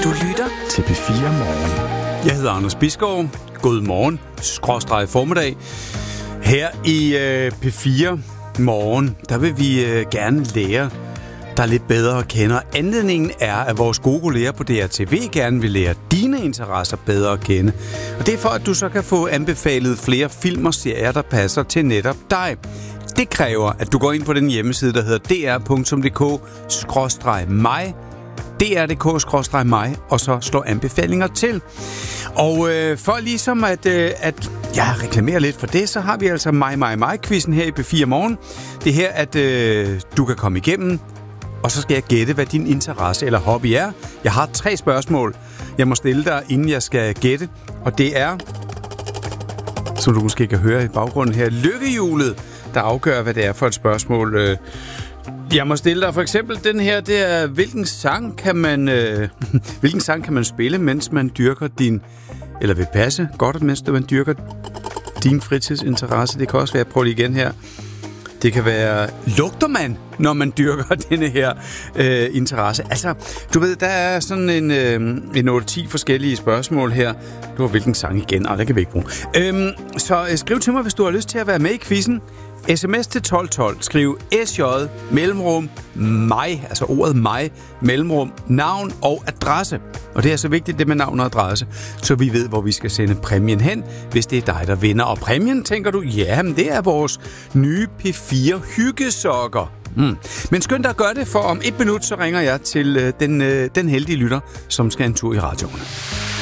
Du lytter til P4 Morgen. Jeg hedder Anders Bisgaard. God morgen, / formiddag. Her i P4 Morgen, der vil vi gerne lære dig lidt bedre at kende. Anledningen er, at vores gode kolleger på DRTV gerne vil lære dine interesser bedre at kende. Og det er for, at du så kan få anbefalet flere film og serier, der passer til netop dig. Det kræver, at du går ind på den hjemmeside, der hedder dr.dk/mig, dr.dk/mig, og så slår anbefalinger til. Og for ligesom at reklamere lidt for det, så har vi altså mig-quizzen her i P4 Morgen. Det er her, at du kan komme igennem, og så skal jeg gætte, hvad din interesse eller hobby er. Jeg har 3 spørgsmål, jeg må stille dig, inden jeg skal gætte. Og det er, som du måske kan høre i baggrunden her, lykkehjulet, der afgør, hvad det er for et spørgsmål. Jeg må stille dig for eksempel den her, det er, hvilken sang kan man spille, mens man dyrker din, eller vil passe godt, mens man dyrker din fritidsinteresse. Det kan også være, prøv lige igen her. Det kan være, lugter man, når man dyrker denne her interesse? Altså, du ved, der er sådan en 8-10 forskellige spørgsmål her. Du har hvilken sang igen? Det kan vi ikke bruge. Så skriv til mig, hvis du har lyst til at være med i quizzen. SMS til 1212. Skriv SJ mellemrum mig, altså ordet mig, mellemrum, navn og adresse. Og det er så vigtigt, det med navn og adresse, så vi ved, hvor vi skal sende præmien hen, hvis det er dig, der vinder. Og præmien, tænker du, ja, men det er vores nye P4 hyggesokker. Men skynd dig at gøre det, for om 1 minut, så ringer jeg til den heldige lytter, som skal en tur i radioen.